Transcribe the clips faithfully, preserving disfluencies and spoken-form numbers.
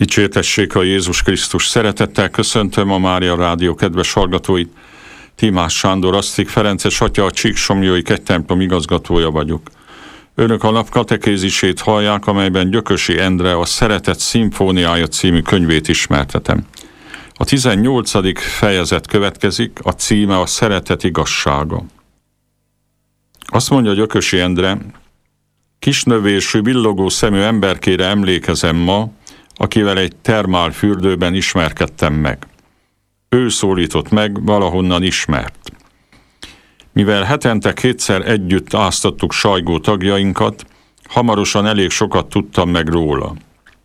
Dicsértessék a Jézus Krisztus! Szeretettel köszöntöm a Mária Rádió kedves hallgatóit. Tímás Sándor Asztrik Ferences atya, a Csíksomlyói Kegytemplom igazgatója vagyok. Önök a nap katekézisét hallják, amelyben Gyökösi Endre a Szeretet szimfóniája című könyvét ismertetem. A tizennyolcadik fejezet következik, a címe a Szeretet igazsága. Azt mondja Gyökösi Endre: kisnövésű, villogó szemű emberkére emlékezem ma, akivel egy termál fürdőben ismerkedtem meg. Ő szólított meg, valahonnan ismert. Mivel hetente kétszer együtt áztattuk sajgó tagjainkat, hamarosan elég sokat tudtam meg róla.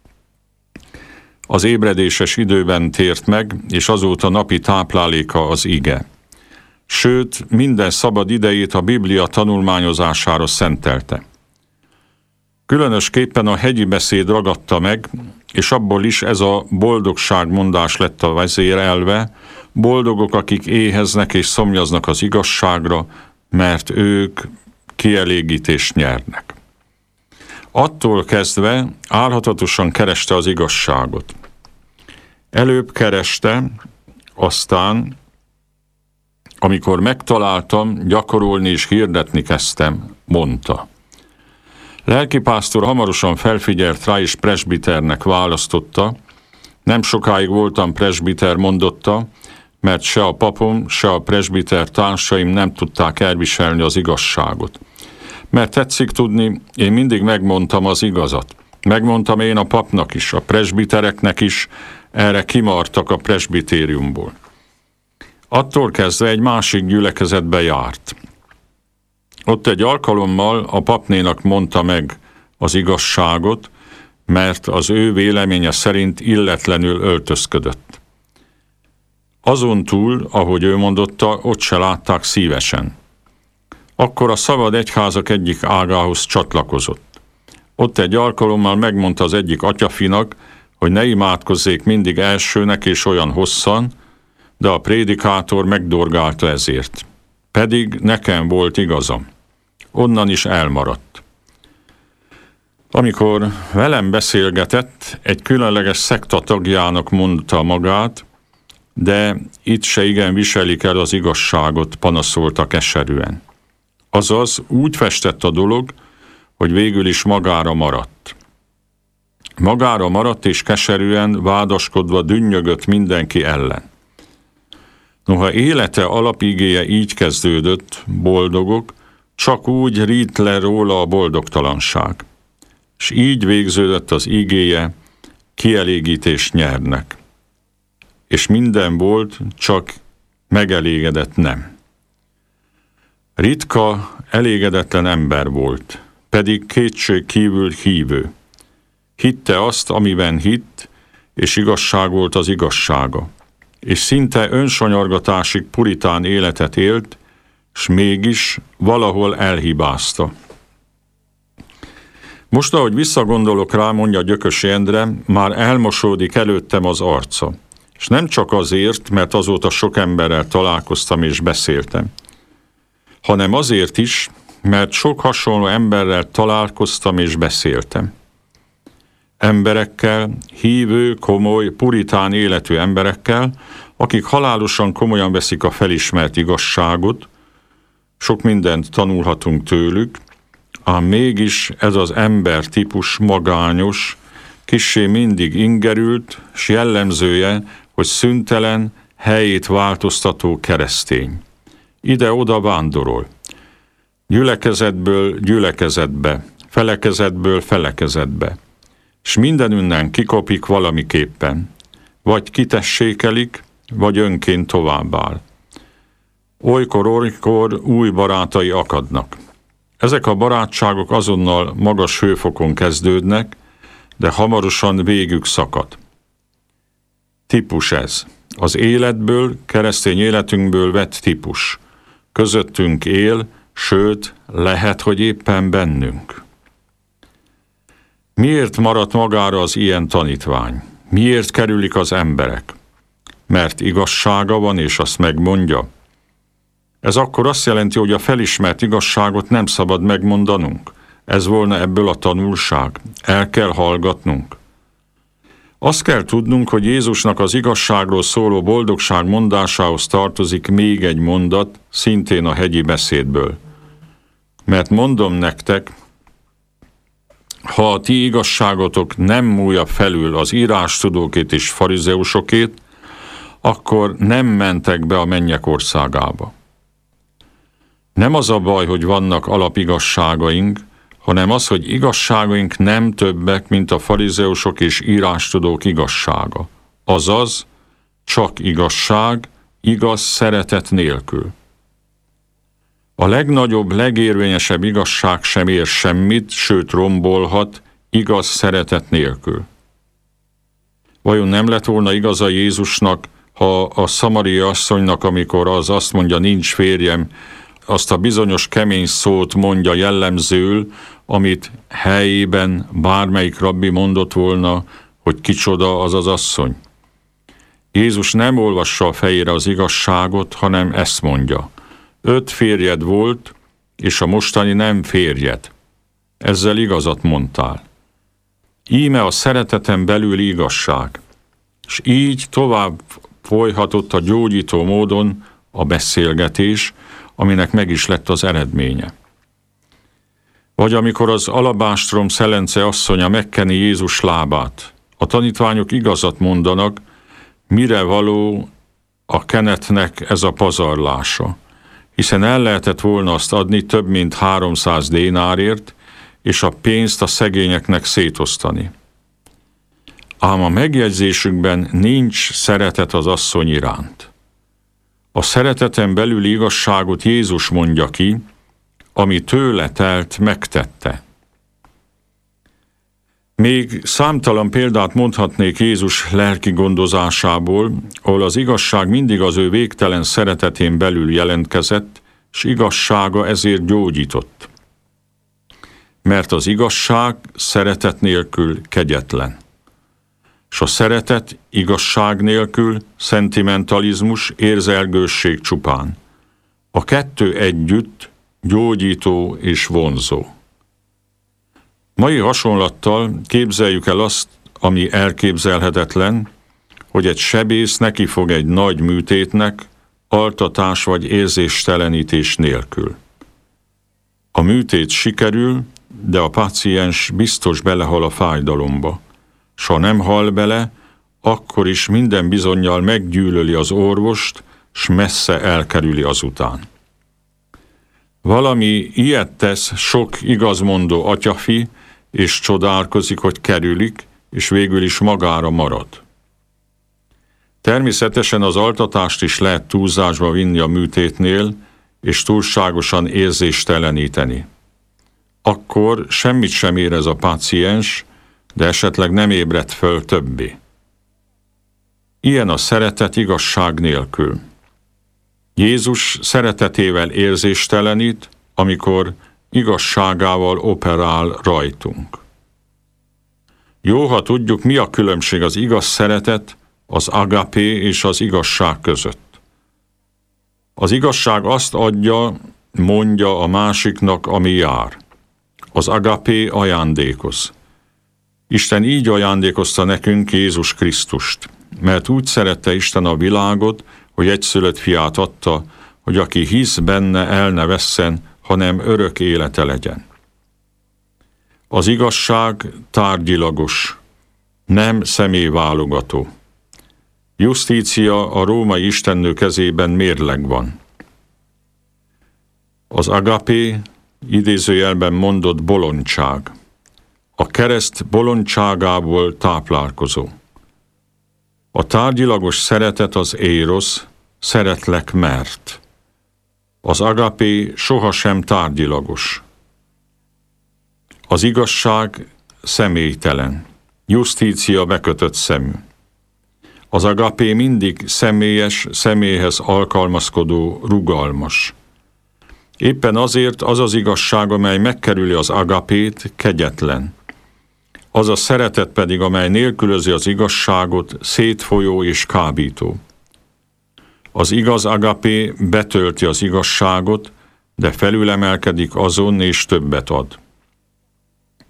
Az ébredéses időben tért meg, és azóta napi tápláléka az ige. Sőt, minden szabad idejét a Biblia tanulmányozására szentelte. Különösképpen a hegyi beszéd ragadta meg, és abból is ez a boldogságmondás lett a vezérelve: boldogok, akik éheznek és szomjaznak az igazságra, mert ők kielégítést nyernek. Attól kezdve álhatatosan kereste az igazságot. Előbb kereste, aztán, amikor megtaláltam, gyakorolni és hirdetni kezdtem, mondta. Lelkipásztor hamarosan felfigyelt rá, és presbiternek választotta. Nem sokáig voltam presbiter, mondotta, mert se a papom, se a presbiter társaim nem tudták elviselni az igazságot. Mert tetszik tudni, én mindig megmondtam az igazat. Megmondtam én a papnak is, a presbitereknek is, erre kimartak a presbitériumból. Attól kezdve egy másik gyülekezetbe járt. Ott egy alkalommal a papnénak mondta meg az igazságot, mert az ő véleménye szerint illetlenül öltözködött. Azon túl, ahogy ő mondotta, ott se látták szívesen. Akkor a szabad egyházak egyik ágához csatlakozott. Ott egy alkalommal megmondta az egyik atyafinak, hogy ne imádkozzék mindig elsőnek és olyan hosszan, de a prédikátor megdorgálta ezért. Pedig nekem volt igazam. Onnan is elmaradt. Amikor velem beszélgetett, egy különleges szekta tagjának mondta magát, de itt se igen viselik el az igazságot, panaszolta keserűen. Azaz úgy festett a dolog, hogy végül is magára maradt. Magára maradt és keserűen, vádaskodva dünnyögött mindenki ellen. Noha élete alapigéje így kezdődött, boldogok, csak úgy rít le róla a boldogtalanság. És így végződött az igéje: kielégítést nyernek. És minden volt, csak megelégedett nem. Ritka, elégedetlen ember volt, pedig kétség kívül hívő. Hitte azt, amiben hitt, és igazság volt az igazsága. És szinte önsanyargatásig puritán életet élt, s mégis valahol elhibázta. Most, ahogy visszagondolok rá, mondja Gyökösi Endre, már elmosódik előttem az arca. És nem csak azért, mert azóta sok emberrel találkoztam és beszéltem, hanem azért is, mert sok hasonló emberrel találkoztam és beszéltem. Emberekkel, hívő, komoly, puritán életű emberekkel, akik halálosan komolyan veszik a felismert igazságot. Sok mindent tanulhatunk tőlük, ám mégis ez az embertípus magányos, kissé mindig ingerült, s jellemzője, hogy szüntelen, helyét változtató keresztény. Ide-oda vándorol. Gyülekezetből gyülekezetbe, felekezetből felekezetbe. S mindenünnen kikopik valamiképpen. Vagy kitessékelik, vagy önként továbbáll. Olykor-olykor új barátai akadnak. Ezek a barátságok azonnal magas hőfokon kezdődnek, de hamarosan végük szakad. Típus ez. Az életből, keresztény életünkből vett típus. Közöttünk él, sőt, lehet, hogy éppen bennünk. Miért maradt magára az ilyen tanítvány? Miért kerülik az emberek? Mert igazsága van, és azt megmondja. Ez akkor azt jelenti, hogy a felismert igazságot nem szabad megmondanunk. Ez volna ebből a tanulság. El kell hallgatnunk. Azt kell tudnunk, hogy Jézusnak az igazságról szóló boldogság mondásához tartozik még egy mondat, szintén a hegyi beszédből. Mert mondom nektek, ha a ti igazságotok nem múlja felül az írástudókét és farizeusokét, akkor nem mentek be a mennyek országába. Nem az a baj, hogy vannak alapigazságaink, hanem az, hogy igazságaink nem többek, mint a farizeusok és írástudók igazsága. Azaz, csak igazság, igaz szeretet nélkül. A legnagyobb, legérvényesebb igazság sem ér semmit, sőt rombolhat, igaz szeretet nélkül. Vajon nem lett volna igaza Jézusnak, ha a szamariai asszonynak, amikor az azt mondja, nincs férjem, azt a bizonyos kemény szót mondja jellemzőül, amit helyében bármelyik rabbi mondott volna, hogy kicsoda az az asszony. Jézus nem olvassa a fejére az igazságot, hanem ezt mondja. Öt férjed volt, és a mostani nem férjed. Ezzel igazat mondtál. Íme a szereteten belüli igazság. És így tovább folyhatott a gyógyító módon a beszélgetés, aminek meg is lett az eredménye. Vagy amikor az alabástrom szelence asszonya megkeni Jézus lábát, a tanítványok igazat mondanak, mire való a kenetnek ez a pazarlása, hiszen el lehetett volna azt adni több mint háromszáz dénárért, és a pénzt a szegényeknek szétosztani. Ám a megjegyzésükben nincs szeretet az asszony iránt. A szereteten belüli igazságot Jézus mondja ki, ami tőle telt, megtette. Még számtalan példát mondhatnék Jézus lelki gondozásából, ahol az igazság mindig az ő végtelen szeretetén belül jelentkezett, s igazsága ezért gyógyított. Mert az igazság szeretet nélkül kegyetlen. S a szeretet igazság nélkül szentimentalizmus, érzelgősség csupán. A kettő együtt gyógyító és vonzó. Mai hasonlattal képzeljük el azt, ami elképzelhetetlen, hogy egy sebész neki fog egy nagy műtétnek, altatás vagy érzéstelenítés nélkül. A műtét sikerül, de a páciens biztos belehal a fájdalomba. S ha nem hal bele, akkor is minden bizonnyal meggyűlöli az orvost, s messze elkerüli azután. Valami ilyet tesz sok igazmondó atyafi, és csodálkozik, hogy kerülik, és végül is magára marad. Természetesen az altatást is lehet túlzásba vinni a műtétnél, és túlságosan érzésteleníteni. Akkor semmit sem érez a páciens, de esetleg nem ébred föl többé. Ilyen a szeretet igazság nélkül. Jézus szeretetével érzéstelenít, amikor igazságával operál rajtunk. Jó, ha tudjuk, mi a különbség az igaz szeretet, az agapé és az igazság között. Az igazság azt adja, mondja a másiknak, ami jár. Az agapé ajándékoz. Isten így ajándékozta nekünk Jézus Krisztust, mert úgy szerette Isten a világot, hogy egyszülött fiát adta, hogy aki hisz benne, el ne vesszen, hanem örök élete legyen. Az igazság tárgyilagos, nem személyválogató. Justícia a római istennő kezében mérleg van. Az agapé idézőjelben mondott bolondság. A kereszt bolondságából táplálkozó. A tárgyilagos szeretet az érosz, szeretlek mert. Az agapé sohasem tárgyilagos. Az igazság személytelen, justícia bekötött szemű. Az agapé mindig személyes, személyhez alkalmazkodó, rugalmas. Éppen azért az az igazság, amely megkerüli az agapét, kegyetlen. Az a szeretet pedig, amely nélkülözi az igazságot, szétfolyó és kábító. Az igaz agapé betölti az igazságot, de felülemelkedik azon és többet ad.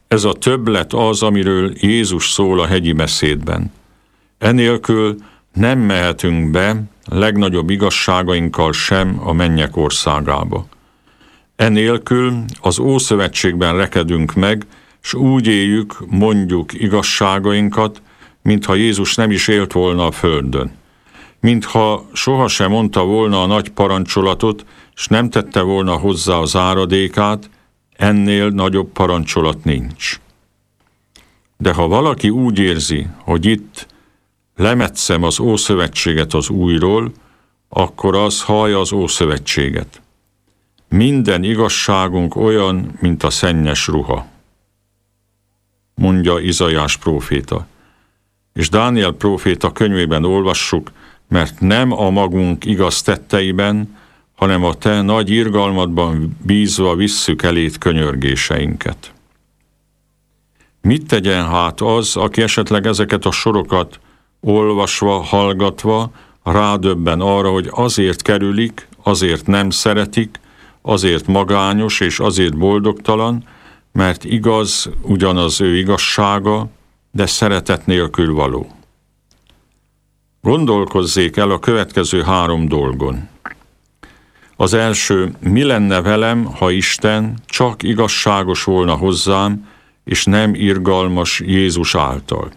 Ez a többlet az, amiről Jézus szól a hegyi beszédben. Enélkül nem mehetünk be legnagyobb igazságainkkal sem a mennyek országába. Enélkül az Ószövetségben rekedünk meg, s úgy éljük, mondjuk igazságainkat, mintha Jézus nem is élt volna a földön. Mintha sohasem mondta volna a nagy parancsolatot, s nem tette volna hozzá az áradékát, ennél nagyobb parancsolat nincs. De ha valaki úgy érzi, hogy itt lemetszem az Ószövetséget az újról, akkor az hallja az Ószövetséget. Minden igazságunk olyan, mint a szennyes ruha, mondja Izaiás próféta. És Dániel próféta könyvében olvassuk, mert nem a magunk igaz tetteiben, hanem a te nagy irgalmadban bízva visszük elét könyörgéseinket. Mit tegyen hát az, aki esetleg ezeket a sorokat olvasva, hallgatva rádöbben arra, hogy azért kerülik, azért nem szeretik, azért magányos és azért boldogtalan, mert igaz ugyanaz ő igazsága, de szeretet nélkül való. Gondolkozzék el a következő három dolgon. Az első, mi lenne velem, ha Isten csak igazságos volna hozzám, és nem irgalmas Jézus által.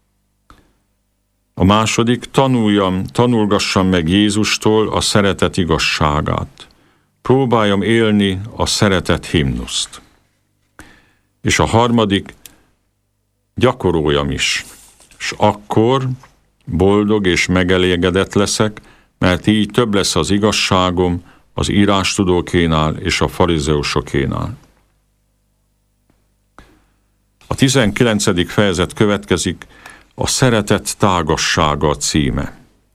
A második, tanuljam, tanulgassam meg Jézustól a szeretet igazságát. Próbáljam élni a szeretet himnuszt. És a harmadik, gyakoroljam is, és akkor boldog és megelégedett leszek, mert így több lesz az igazságom az írástudókénál és a farizeusokénál. A tizenkilencedik fejezet következik, a szeretet tágassága a címe.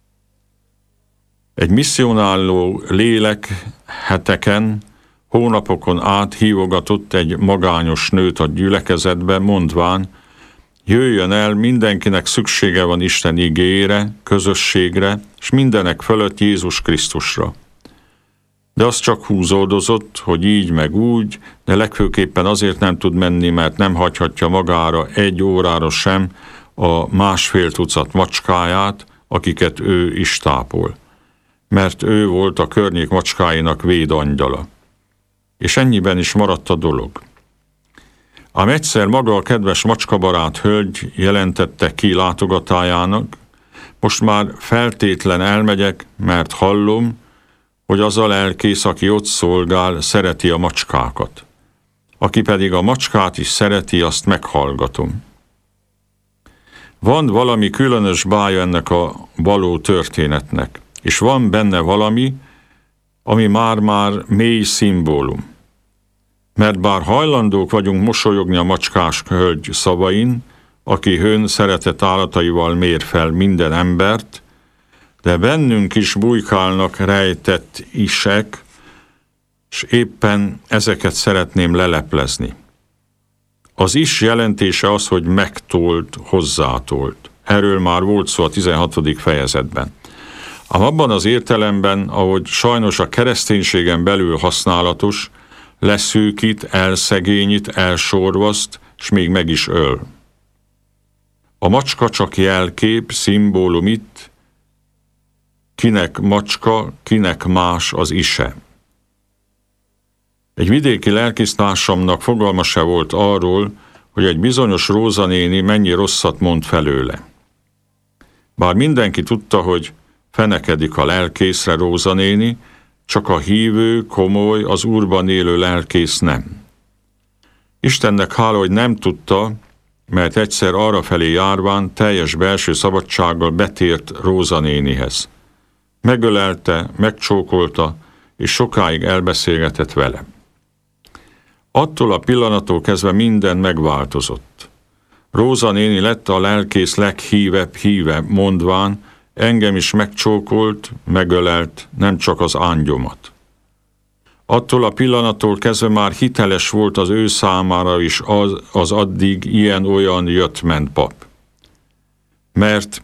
Egy misszionáló lélek heteken, hónapokon át hívogatott egy magányos nőt a gyülekezetbe, mondván, jöjjön el, mindenkinek szüksége van Isten igéjére, közösségre, és mindenek fölött Jézus Krisztusra. De az csak húzódozott, hogy így meg úgy, de legfőképpen azért nem tud menni, mert nem hagyhatja magára egy órára sem a másfél tucat macskáját, akiket ő is tápol. Mert ő volt a környék macskáinak védangyala. És ennyiben is maradt a dolog. Ám egyszer maga a kedves macskabarát hölgy jelentette ki látogatájának, most már feltétlen elmegyek, mert hallom, hogy az a lelkész, aki ott szolgál, szereti a macskákat. Aki pedig a macskát is szereti, azt meghallgatom. Van valami különös bája ennek a való történetnek, és van benne valami, ami már-már mély szimbólum. Mert bár hajlandók vagyunk mosolyogni a macskás hölgy szavain, aki hőn szeretett állataival mér fel minden embert, de bennünk is bujkálnak rejtett isek, és éppen ezeket szeretném leleplezni. Az is jelentése az, hogy megtolt, hozzátolt. Erről már volt szó a tizenhatodik fejezetben. Ám abban az értelemben, ahogy sajnos a kereszténységen belül használatos, leszűkít, elszegényít, elsorvaszt, s még meg is öl. A macska csak jelkép, szimbólum itt, kinek macska, kinek más az ise. Egy vidéki lelkisztársamnak fogalma se volt arról, hogy egy bizonyos Róza néni mennyi rosszat mond felőle. Bár mindenki tudta, hogy fenekedik a lelkészre Róza néni, csak a hívő, komoly, az Úrban élő lelkész nem. Istennek hála, hogy nem tudta, mert egyszer arrafelé járván teljes belső szabadsággal betért Róza nénihez. Megölelte, megcsókolta, és sokáig elbeszélgetett vele. Attól a pillanattól kezdve minden megváltozott. Róza néni lett a lelkész leghívebb híve, mondván, engem is megcsókolt, megölelt, nem csak az ángyomat. Attól a pillanattól kezdve már hiteles volt az ő számára is az, az addig ilyen-olyan jött-ment pap. Mert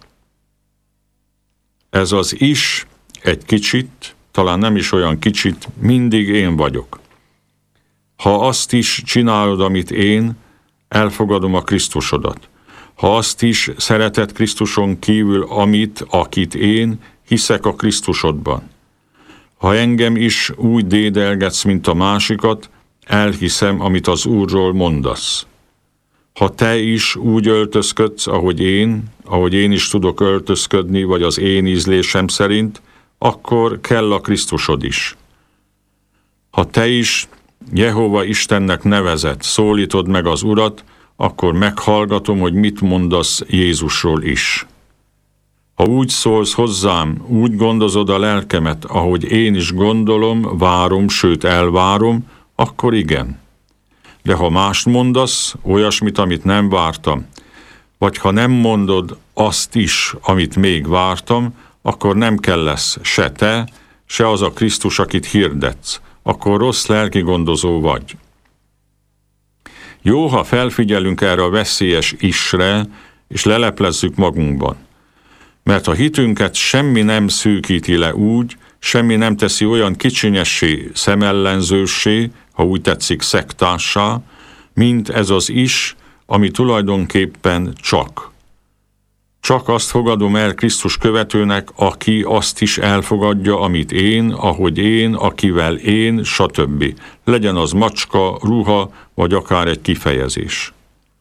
ez az is egy kicsit, talán nem is olyan kicsit, mindig én vagyok. Ha azt is csinálod, amit én, elfogadom a Krisztusodat. Ha azt is szereted Krisztuson kívül, amit, akit én, hiszek a Krisztusodban. Ha engem is úgy dédelgetsz, mint a másikat, elhiszem, amit az Úrról mondasz. Ha te is úgy öltözködsz, ahogy én, ahogy én is tudok öltözködni, vagy az én ízlésem szerint, akkor kell a Krisztusod is. Ha te is Jehova Istennek nevezett, szólítod meg az Urat, akkor meghallgatom, hogy mit mondasz Jézusról is. Ha úgy szólsz hozzám, úgy gondozod a lelkemet, ahogy én is gondolom, várom, sőt elvárom, akkor igen. De ha mást mondasz, olyasmit, amit nem vártam, vagy ha nem mondod azt is, amit még vártam, akkor nem kell lesz se te, se az a Krisztus, akit hirdetsz, akkor rossz lelki gondozó vagy. Jó, ha felfigyelünk erre a veszélyes isre, és leleplezzük magunkban. Mert a hitünket semmi nem szűkíti le úgy, semmi nem teszi olyan kicsinyessé, szemellenzőssé, ha úgy tetszik szektássá, mint ez az is, ami tulajdonképpen csak. Csak azt fogadom el Krisztus követőnek, aki azt is elfogadja, amit én, ahogy én, akivel én, stb. Legyen az macska, ruha, vagy akár egy kifejezés.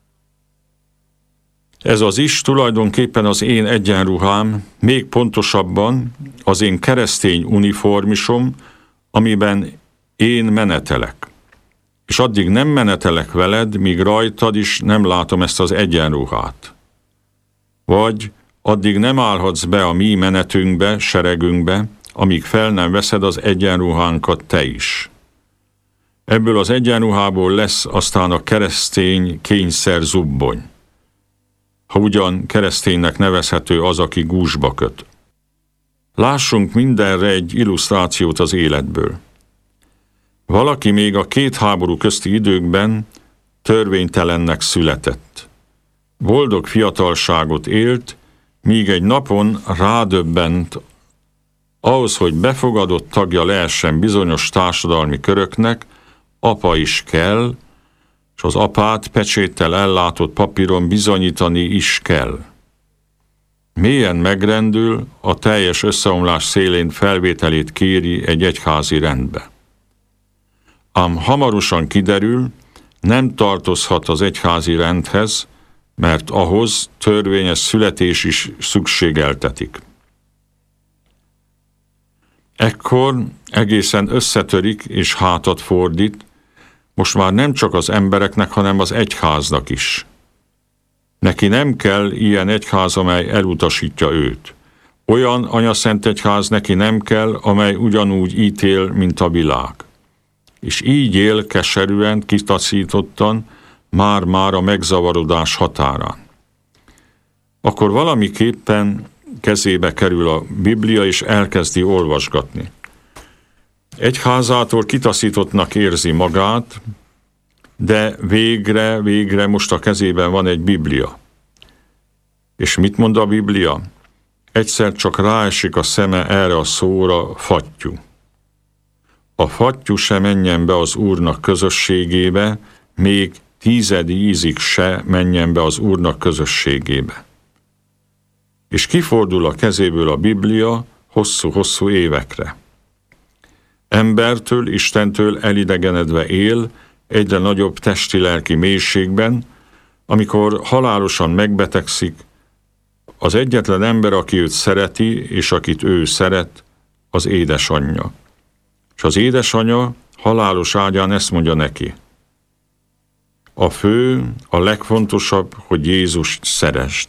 Ez az is tulajdonképpen az én egyenruhám, még pontosabban az én keresztény uniformisom, amiben én menetelek. És addig nem menetelek veled, míg rajtad is nem látom ezt az egyenruhát. Vagy addig nem állhatsz be a mi menetünkbe, seregünkbe, amíg fel nem veszed az egyenruhánkat te is. Ebből az egyenruhából lesz aztán a keresztény kényszer zubbony. Ha ugyan kereszténynek nevezhető az, aki gúzsba köt. Lássunk mindenre egy illusztrációt az életből. Valaki még a két háború közti időkben törvénytelennek született. Boldog fiatalságot élt, míg egy napon rádöbbent ahhoz, hogy befogadott tagja lehessen bizonyos társadalmi köröknek, apa is kell, és az apát pecséttel ellátott papíron bizonyítani is kell. Mélyen megrendül, a teljes összeomlás szélén felvételét kéri egy egyházi rendbe. Ám hamarosan kiderül, nem tartozhat az egyházi rendhez, mert ahhoz törvényes születés is szükségeltetik. Ekkor egészen összetörik és hátat fordít, most már nem csak az embereknek, hanem az egyháznak is. Neki nem kell ilyen egyház, amely elutasítja őt. Olyan anyaszent egyház neki nem kell, amely ugyanúgy ítél, mint a világ. És így él keserűen, kitaszítottan, már-már a megzavarodás határán. Akkor valamiképpen kezébe kerül a Biblia, és elkezdi olvasgatni. Egyházától kitaszítottnak érzi magát, de végre, végre most a kezében van egy Biblia. És mit mond a Biblia? Egyszer csak ráesik a szeme erre a szóra, fattyú. A fattyú se menjen be az Úrnak közösségébe, még tízed ízig se menjen be az Úrnak közösségébe. És kifordul a kezéből a Biblia hosszú-hosszú évekre. Embertől, Istentől elidegenedve él, egyre nagyobb testi-lelki mélységben, amikor halálosan megbetegszik, az egyetlen ember, aki őt szereti, és akit ő szeret, az édesanyja. És az édesanyja halálos ágyán ezt mondja neki: a fő, a legfontosabb, hogy Jézust szeresd.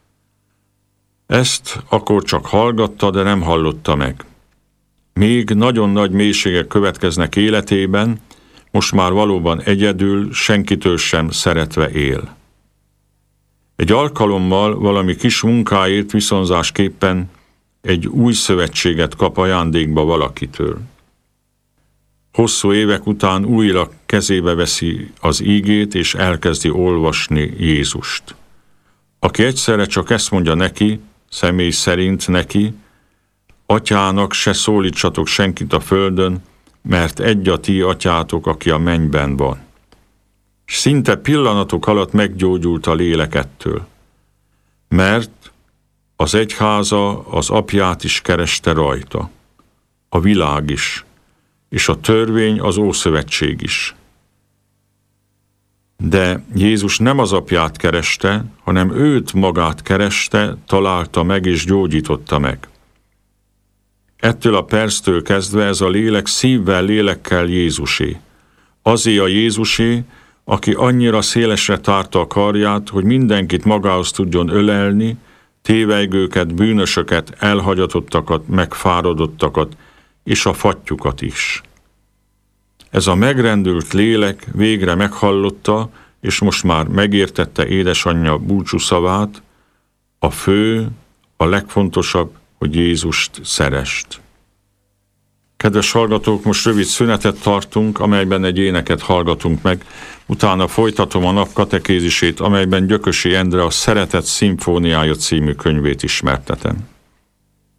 Ezt akkor csak hallgatta, de nem hallotta meg. Még nagyon nagy mélységek következnek életében, most már valóban egyedül, senkitől sem szeretve él. Egy alkalommal valami kis munkáért viszonzásképpen egy új szövetséget kap ajándékba valakitől. Hosszú évek után újra kezébe veszi az ígét, és elkezdi olvasni Jézust. Aki egyszerre csak ezt mondja neki, személy szerint neki: atyának se szólítsatok senkit a földön, mert egy a ti atyátok, aki a mennyben van. és szinte pillanatok alatt meggyógyult a lélek ettől. Mert az egyháza az apját is kereste rajta, a világ is, és a törvény az Ószövetség is. De Jézus nem az apját kereste, hanem őt magát kereste, találta meg és gyógyította meg. Ettől a perctől kezdve ez a lélek szívvel, lélekkel Jézusé. Azé a Jézusé, aki annyira szélesre tárta a karját, hogy mindenkit magához tudjon ölelni, tévejgőket, bűnösöket, elhagyatottakat, megfáradottakat, és a fattyukat is. Ez a megrendült lélek végre meghallotta, és most már megértette édesanyja búcsúszavát, a fő, a legfontosabb, hogy Jézust szerest. Kedves hallgatók, most rövid szünetet tartunk, amelyben egy éneket hallgatunk meg, utána folytatom a nap katekézisét, amelyben Gyökösi Endre a Szeretet szimfóniája című könyvét ismertetem.